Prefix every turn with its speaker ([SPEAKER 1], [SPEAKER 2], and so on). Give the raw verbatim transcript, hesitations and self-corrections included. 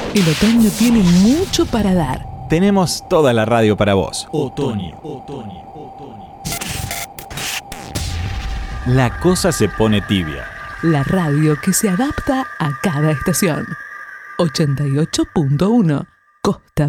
[SPEAKER 1] El otoño tiene mucho para dar.
[SPEAKER 2] Tenemos toda la radio para vos.
[SPEAKER 3] Otoño, otoño, otoño.
[SPEAKER 2] La cosa se pone tibia.
[SPEAKER 1] La radio que se adapta a cada estación. ochenta y ocho punto uno Costa